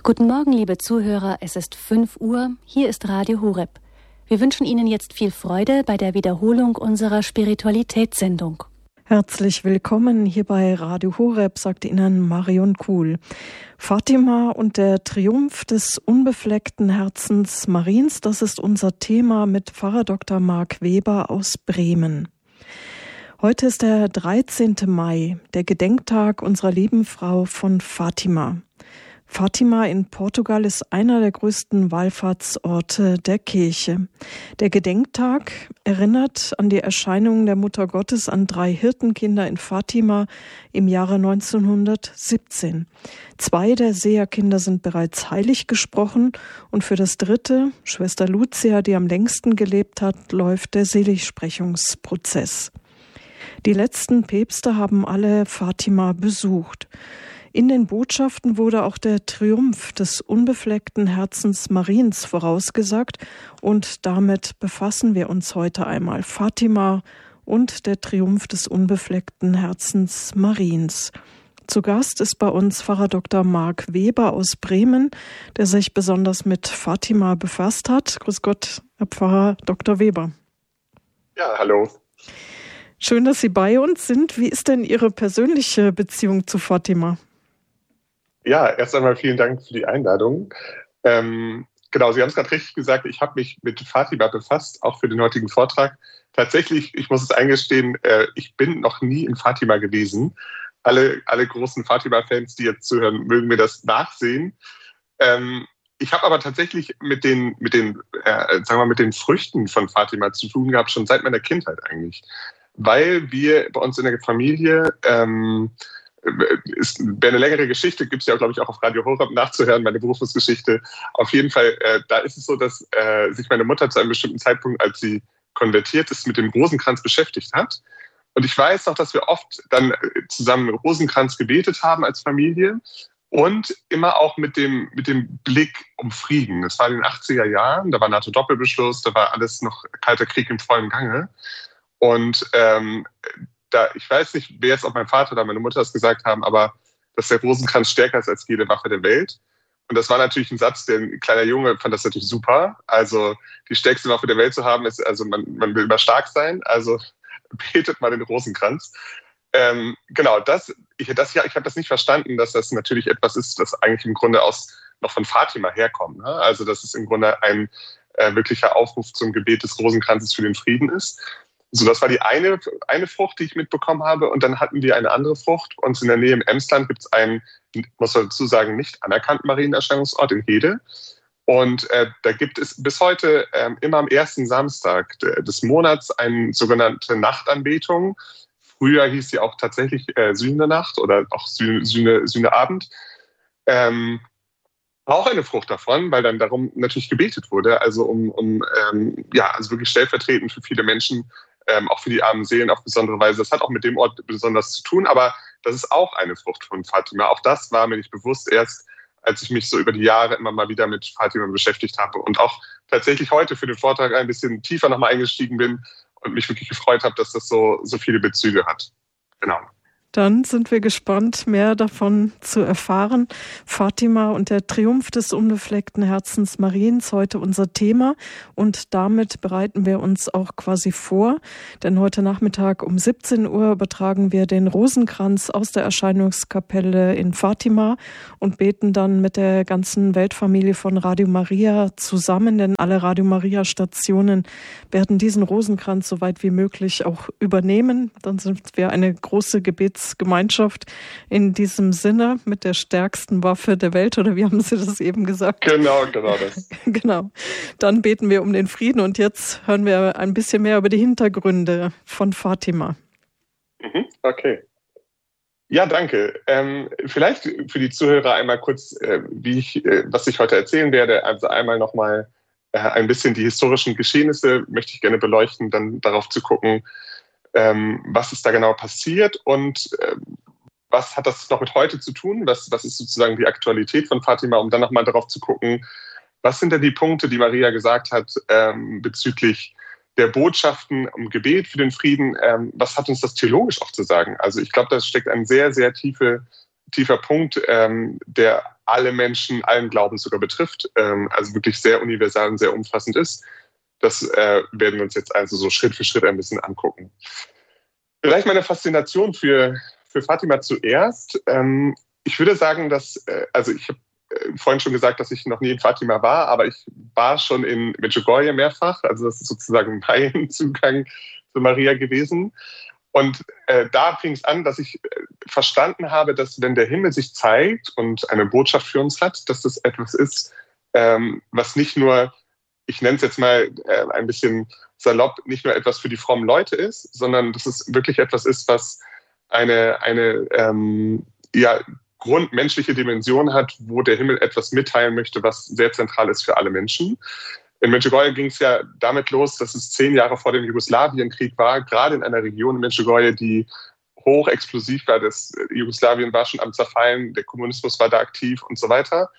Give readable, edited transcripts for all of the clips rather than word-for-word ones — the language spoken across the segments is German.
Guten Morgen, liebe Zuhörer, es ist 5 Uhr, hier ist Radio Horeb. Wir wünschen Ihnen jetzt viel Freude bei der Wiederholung unserer Spiritualitätssendung. Herzlich willkommen hier bei Radio Horeb, sagt Ihnen Marion Kuhl. Fatima und der Triumph des unbefleckten Herzens Mariens, das ist unser Thema mit Pfarrer Dr. Marc Weber aus Bremen. Heute ist der 13. Mai, der Gedenktag unserer lieben Frau von Fatima. Fatima in Portugal ist einer der größten Wallfahrtsorte der Kirche. Der Gedenktag erinnert an die Erscheinung der Mutter Gottes an 3 Hirtenkinder in Fatima im Jahre 1917. 2 der Seherkinder sind bereits heilig gesprochen und für das 3., Schwester Lucia, die am längsten gelebt hat, läuft der Seligsprechungsprozess. Die letzten Päpste haben alle Fatima besucht. In den Botschaften wurde auch der Triumph des unbefleckten Herzens Mariens vorausgesagt und damit befassen wir uns heute einmal. Fatima und der Triumph des unbefleckten Herzens Mariens. Zu Gast ist bei uns Pfarrer Dr. Marc Weber aus Bremen, der sich besonders mit Fatima befasst hat. Grüß Gott, Herr Pfarrer Dr. Weber. Ja, hallo. Schön, dass Sie bei uns sind. Wie ist denn Ihre persönliche Beziehung zu Fatima? Ja, erst einmal vielen Dank für die Einladung. Genau, Sie haben es gerade richtig gesagt, ich habe mich mit Fatima befasst, auch für den heutigen Vortrag. Tatsächlich, ich muss es eingestehen, ich bin noch nie in Fatima gewesen. Alle großen Fatima-Fans, die jetzt zuhören, mögen mir das nachsehen. Ich habe aber tatsächlich mit den Früchten von Fatima zu tun gehabt, schon seit meiner Kindheit eigentlich. Weil wir bei uns in der Familie, ist eine längere Geschichte, gibt es ja, glaube ich, auch auf Radio Horeb nachzuhören, meine Berufungsgeschichte. Auf jeden Fall, da ist es so, dass sich meine Mutter zu einem bestimmten Zeitpunkt, als sie konvertiert ist, mit dem Rosenkranz beschäftigt hat. Und ich weiß noch, dass wir oft dann zusammen Rosenkranz gebetet haben als Familie und immer auch mit dem Blick um Frieden. Das war in den 80er Jahren, da war NATO-Doppelbeschluss, da war alles noch Kalter Krieg im vollen Gange. Und ich weiß nicht, wer jetzt, ob mein Vater oder meine Mutter das gesagt haben, aber dass der Rosenkranz stärker ist als jede Waffe der Welt. Und das war natürlich ein Satz, der ein kleiner Junge fand das natürlich super. Also die stärkste Waffe der Welt zu haben, ist, also man will immer stark sein, also betet mal den Rosenkranz. Genau, ich habe das nicht verstanden, dass das natürlich etwas ist, das eigentlich im Grunde noch von Fatima herkommt. Ne? Also dass es im Grunde ein wirklicher Aufruf zum Gebet des Rosenkranzes für den Frieden ist. So, das war die eine Frucht, die ich mitbekommen habe. Und dann hatten wir eine andere Frucht. Und in der Nähe im Emsland gibt es einen, muss man dazu sagen, nicht anerkannten Marienerscheinungsort in Hede. Und da gibt es bis heute immer am ersten Samstag des Monats eine sogenannte Nachtanbetung. Früher hieß sie auch tatsächlich Sühnenacht oder auch Sühneabend. Auch eine Frucht davon, weil dann darum natürlich gebetet wurde. Also also wirklich stellvertretend für viele Menschen, auch für die armen Seelen auf besondere Weise. Das hat auch mit dem Ort besonders zu tun, aber das ist auch eine Frucht von Fatima. Auch das war mir nicht bewusst, erst als ich mich so über die Jahre immer mal wieder mit Fatima beschäftigt habe und auch tatsächlich heute für den Vortrag ein bisschen tiefer nochmal eingestiegen bin und mich wirklich gefreut habe, dass das so viele Bezüge hat. Genau. Dann sind wir gespannt, mehr davon zu erfahren. Fatima und der Triumph des unbefleckten Herzens Mariens, heute unser Thema. Und damit bereiten wir uns auch quasi vor. Denn heute Nachmittag um 17 Uhr übertragen wir den Rosenkranz aus der Erscheinungskapelle in Fatima und beten dann mit der ganzen Weltfamilie von Radio Maria zusammen. Denn alle Radio Maria Stationen werden diesen Rosenkranz so weit wie möglich auch übernehmen. Dann sind wir eine große Gebetsgemeinschaft in diesem Sinne mit der stärksten Waffe der Welt, oder wie haben Sie das eben gesagt? Genau das. Genau. Dann beten wir um den Frieden und jetzt hören wir ein bisschen mehr über die Hintergründe von Fatima. Okay. Ja, danke. Vielleicht für die Zuhörer einmal kurz, was ich heute erzählen werde. Also einmal nochmal ein bisschen die historischen Geschehnisse möchte ich gerne beleuchten, dann darauf zu gucken, was ist da genau passiert und was hat das noch mit heute zu tun? Was ist sozusagen die Aktualität von Fatima, um dann nochmal darauf zu gucken, was sind denn die Punkte, die Maria gesagt hat bezüglich der Botschaften um Gebet für den Frieden? Was hat uns das theologisch auch zu sagen? Also ich glaube, da steckt ein sehr, sehr tiefer Punkt, der alle Menschen, allen Glaubens sogar betrifft, also wirklich sehr universal und sehr umfassend ist. Das werden wir uns jetzt also so Schritt für Schritt ein bisschen angucken. Vielleicht meine Faszination für Fatima zuerst. Ich würde sagen, dass, also ich habe vorhin schon gesagt, dass ich noch nie in Fatima war, aber ich war schon in Medjugorje mehrfach. Also das ist sozusagen mein Zugang zu Maria gewesen. Und da fing es an, dass ich verstanden habe, dass wenn der Himmel sich zeigt und eine Botschaft für uns hat, dass das etwas ist, was nicht nur, ich nenne es jetzt mal ein bisschen salopp, nicht nur etwas für die frommen Leute ist, sondern dass es wirklich etwas ist, was eine grundmenschliche Dimension hat, wo der Himmel etwas mitteilen möchte, was sehr zentral ist für alle Menschen. In Medjugorje ging es ja damit los, dass es 10 Jahre vor dem Jugoslawienkrieg war, gerade in einer Region in Medjugorje, die hochexplosiv war. Das Jugoslawien war schon am Zerfallen, der Kommunismus war da aktiv und so weiter.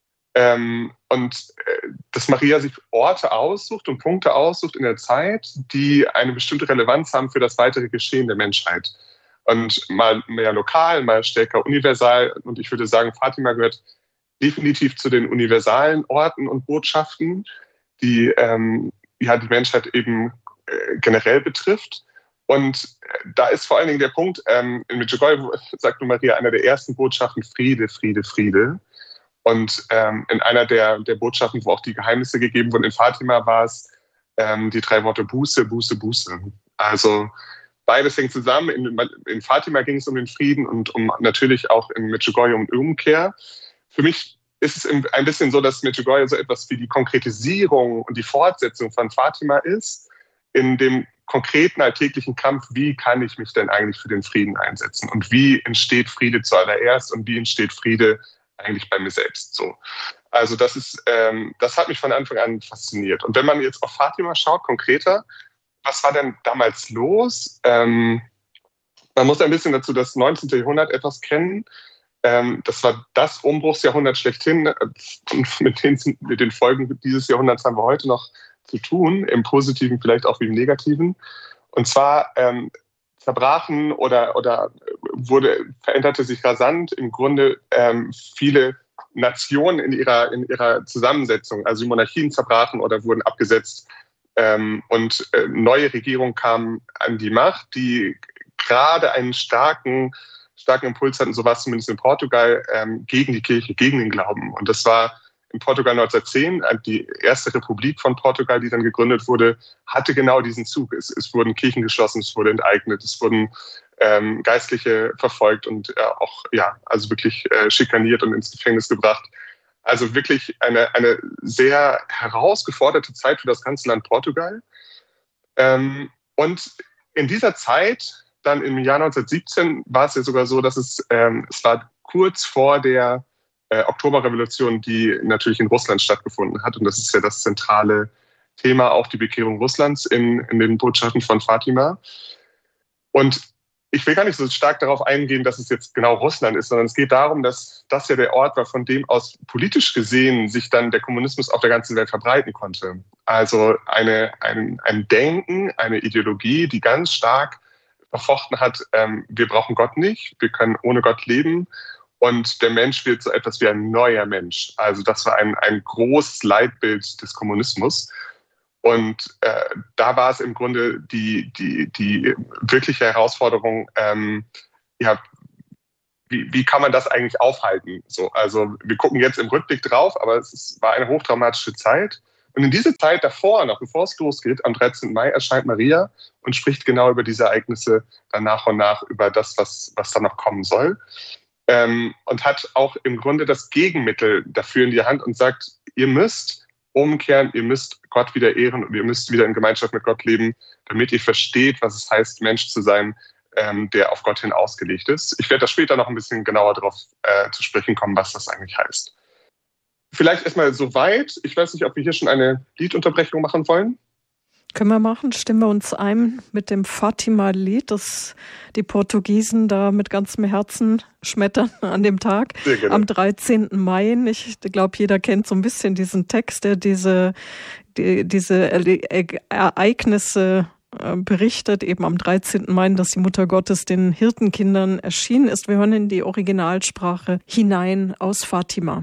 Und dass Maria sich Orte aussucht und Punkte aussucht in der Zeit, die eine bestimmte Relevanz haben für das weitere Geschehen der Menschheit. Und mal mehr lokal, mal stärker universal. Und ich würde sagen, Fatima gehört definitiv zu den universalen Orten und Botschaften, die die Menschheit eben generell betrifft. Und da ist vor allen Dingen der Punkt, in Medjugorje sagt Maria einer der ersten Botschaften Friede, Friede, Friede. Und in einer der Botschaften, wo auch die Geheimnisse gegeben wurden, in Fatima war es die 3 Worte Buße, Buße, Buße. Also beides hängt zusammen. In Fatima ging es um den Frieden und natürlich auch in Medjugorje um Umkehr. Für mich ist es ein bisschen so, dass Medjugorje so etwas wie die Konkretisierung und die Fortsetzung von Fatima ist, in dem konkreten alltäglichen Kampf, wie kann ich mich denn eigentlich für den Frieden einsetzen und wie entsteht Friede zuallererst und wie entsteht Friede eigentlich bei mir selbst so. Also das hat mich von Anfang an fasziniert. Und wenn man jetzt auf Fatima schaut, konkreter, was war denn damals los? Man muss ein bisschen dazu das 19. Jahrhundert etwas kennen. Das war das Umbruchsjahrhundert schlechthin. Und mit den Folgen dieses Jahrhunderts haben wir heute noch zu tun, im Positiven vielleicht auch wie im Negativen. Und zwar zerbrachen oder veränderte sich rasant im Grunde viele Nationen in ihrer Zusammensetzung. Also die Monarchien zerbrachen oder wurden abgesetzt. Und neue Regierungen kamen an die Macht, die gerade einen starken Impuls hatten, so war es zumindest in Portugal, gegen die Kirche, gegen den Glauben. Und das war in Portugal 1910, die erste Republik von Portugal, die dann gegründet wurde, hatte genau diesen Zug. Es wurden Kirchen geschlossen, es wurde enteignet, es wurden Geistliche verfolgt und also wirklich schikaniert und ins Gefängnis gebracht. Also wirklich eine sehr herausgeforderte Zeit für das ganze Land Portugal. Und in dieser Zeit, dann im Jahr 1917, war es ja sogar so, dass es war kurz vor der Oktoberrevolution, die natürlich in Russland stattgefunden hat. Und das ist ja das zentrale Thema, auch die Bekehrung Russlands in den Botschaften von Fatima. Und ich will gar nicht so stark darauf eingehen, dass es jetzt genau Russland ist, sondern es geht darum, dass das ja der Ort war, von dem aus politisch gesehen sich dann der Kommunismus auf der ganzen Welt verbreiten konnte. Also ein Denken, eine Ideologie, die ganz stark verfochten hat, wir brauchen Gott nicht, wir können ohne Gott leben und der Mensch wird so etwas wie ein neuer Mensch. Also das war ein großes Leitbild des Kommunismus. Und da war es im Grunde die wirkliche Herausforderung, wie kann man das eigentlich aufhalten? So, also wir gucken jetzt im Rückblick drauf, aber es war eine hochtraumatische Zeit. Und in diese Zeit davor, noch bevor es losgeht, am 13. Mai erscheint Maria und spricht genau über diese Ereignisse dann nach und nach, über das, was da noch kommen soll. Und hat auch im Grunde das Gegenmittel dafür in die Hand und sagt, ihr müsst umkehren, ihr müsst Gott wieder ehren und ihr müsst wieder in Gemeinschaft mit Gott leben, damit ihr versteht, was es heißt, Mensch zu sein, der auf Gott hin ausgelegt ist. Ich werde da später noch ein bisschen genauer darauf zu sprechen kommen, was das eigentlich heißt. Vielleicht erstmal soweit. Ich weiß nicht, ob wir hier schon eine Liedunterbrechung machen wollen. Können wir machen. Stimmen wir uns ein mit dem Fatima-Lied, das die Portugiesen da mit ganzem Herzen schmettern an dem Tag. Am 13. Mai. Ich glaube, jeder kennt so ein bisschen diesen Text, der diese Ereignisse berichtet, eben am 13. Mai, dass die Mutter Gottes den Hirtenkindern erschienen ist. Wir hören in die Originalsprache hinein aus Fatima.